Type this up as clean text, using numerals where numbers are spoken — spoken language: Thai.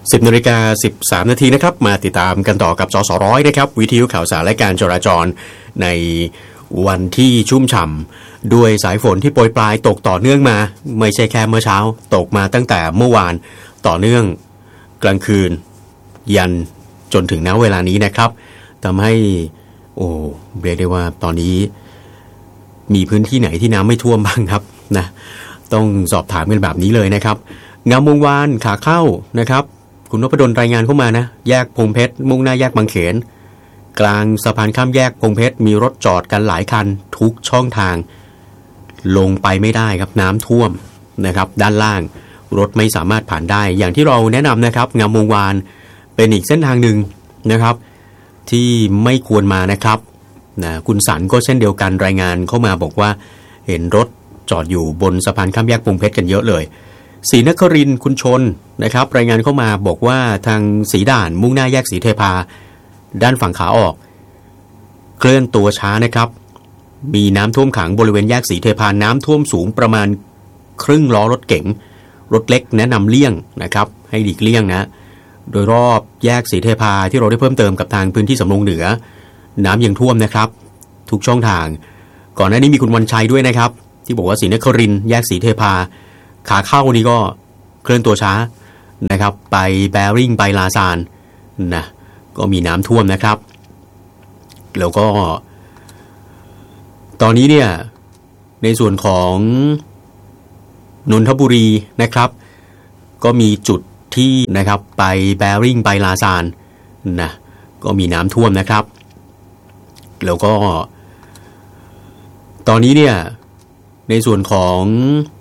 10:13 นาทีนะครับมาติดตามกันต่อกับสสร้อยนะครับวิทยุข่าวสารและการจราจรในวันที่ชุ่มฉ่ำด้วยสายฝนที่โปรยปลายตกต่อเนื่องมาไม่ใช่แค่เมื่อเช้าตกมาตั้งแต่เมื่อวานต่อเนื่องกลางคืนยันจนถึงณเวลานี้นะครับทำให้เรียกได้ว่าตอนนี้มีพื้นที่ไหนที่น้ำไม่ท่วมบ้างครับนะต้องสอบถามกันแบบนี้เลยนะครับงามวงวานขาเข้านะครับคุณนพดลรายงานเข้ามานะแยกพงเพชรมุ่งหน้าแยกบางเขนกลางสะพานข้ามแยกพงเพชรมีรถจอดกันหลายคันทุกช่องทางลงไปไม่ได้ครับน้ำท่วมนะครับด้านล่างรถไม่สามารถผ่านได้อย่างที่เราแนะนำนะครับงามวงวานเป็นอีกเส้นทางหนึ่งนะครับที่ไม่ควรมานะครับนะคุณสันก็เช่นเดียวกันรายงานเข้ามาบอกว่าเห็นรถจอดอยู่บนสะพานข้ามแยกพงเพชรกันเยอะเลยศรีนครินทร์คุณชนนะครับรายงานเข้ามาบอกว่าทางศรีด่านมุ่งหน้าแยกศรีเทพาด้านฝั่งขาออกเคลื่อนตัวช้านะครับมีน้ำท่วมขังบริเวณแยกศรีเทพาน้ำท่วมสูงประมาณครึ่งล้อรถเก๋งรถเล็กแนะนำเลี่ยงนะครับให้หลีกเลี่ยงนะโดยรอบแยกศรีเทพาที่เราได้เพิ่มเติมกับทางพื้นที่สำโรงเหนือน้ำยังท่วมนะครับทุกช่องทางก่อนหน้านี้มีคุณวันชัยด้วยนะครับที่บอกว่าศรีนครินทร์แยกศรีเทพาขาเข้านี่ก็เคลื่อนตัวช้านะครับไปแบริ่งไปลาซานนะก็มีน้ำท่วมนะครับแล้วก็ตอนนี้เนี่ยในส่วนของนนทบุรีนะครับก็มีจุดที่นะครับไปแบริ่งไปลาซานนะก็มีน้ำท่วมนะครับแล้วก็ตอนนี้เนี่ยในส่วนของ